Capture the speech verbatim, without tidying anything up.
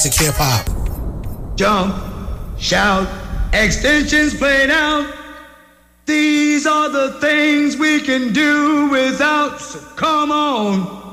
classic hip hop. Jump, shout, extensions played out. These are the things we can do without, so come on.